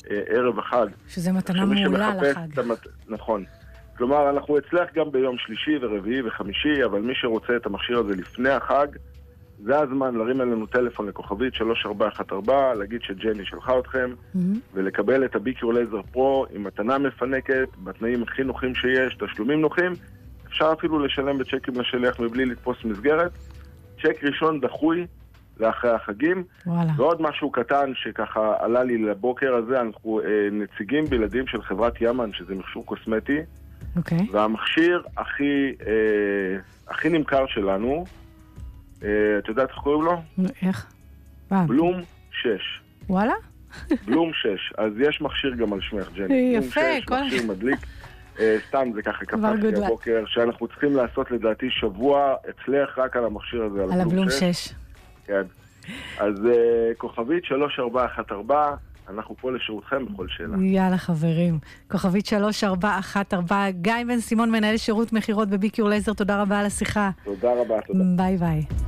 ערב החג. שזה מתנה מעולה לחג. נכון. כלומר, אנחנו אצלך גם ביום שלישי ורביעי וחמישי, אבל מי שרוצה את המכשיר הזה לפני החג, זה הזמן להרים אלינו טלפון לכוכבית 3414, להגיד שג'ני שלחה אתכם, ולקבל את הביקיור לייזר פרו עם מתנה מפנקת, בתנאים הכי נוחים שיש, תשלומים נוחים. אפשר אפילו לשלם בצ'קים לשליח מבלי לתפוס מסגרת. צ'ק ראשון דחוי לאחרי החגים. וואלה. ועוד משהו קטן שככה עלה לי לבוקר הזה, אנחנו נציגים בלעדים של חברת ימן, שזה מכשור קוסמטי. אוקיי. והמכשיר הכי נמכר שלנו, את יודעת איך קוראים לו? איך? בלום 6. וואלה? בלום 6. אז יש מכשיר גם על שמך, ג'ני. יפה. בלום 6, מכשיר מדליק. סתם זה ככה קפץ לי הבוקר, שאנחנו צריכים לעשות לדעתי שבוע אצלך רק על המכשיר הזה, על הבלום 6. כן. אז כוכבית 3414, אנחנו פה לשירותכם בכל שאלה. יאללה חברים, כוכבית 3414, גיא בן סימון, מנהל שירות מחירות בביקיור לייזר, תודה רבה על השיחה. תודה רבה, תודה. ביי ביי.